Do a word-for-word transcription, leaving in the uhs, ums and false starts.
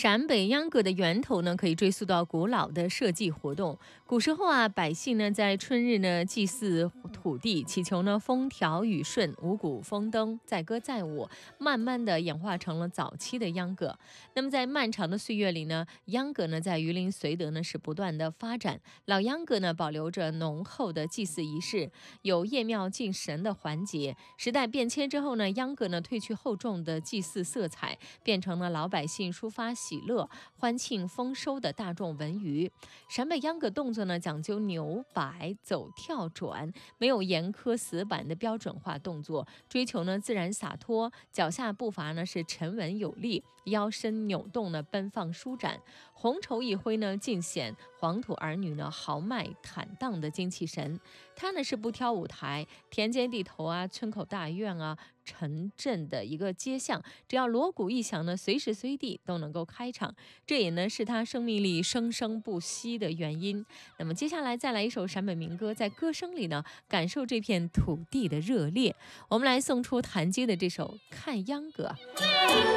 陕北秧歌的源头呢，可以追溯到古老的社稷活动。古时候啊，百姓呢在春日呢祭祀土地，祈求呢风调雨顺、五谷丰登，载歌载舞，慢慢的演化成了早期的秧歌。那么在漫长的岁月里呢，秧歌呢在榆林绥德呢是不断的发展。老秧歌呢保留着浓厚的祭祀仪式，有夜庙敬神的环节。时代变迁之后呢，秧歌呢褪去厚重的祭祀色彩，变成了老百姓抒发喜乐、欢庆丰收的大众文娱。陕北秧歌动作呢讲究扭摆、走跳转，没有严苛死板的标准化动作，追求呢自然洒脱，脚下步伐呢是沉稳有力，腰身扭动呢奔放舒展，红绸一挥呢尽显黄土儿女呢豪迈坦荡的精气神。他呢是不挑舞台，田间地头啊、村口大院啊、城镇的一个街巷，只要锣鼓一响呢，随时随地都能够开场。这也呢是他生命力生生不息的原因。那么接下来再来一首陕北民歌，在歌声里呢感受这片土地的热烈。我们来送出谭杰的这首《看秧歌》。